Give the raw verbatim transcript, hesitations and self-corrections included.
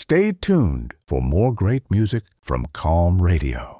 Stay tuned for more great music from Calm Radio.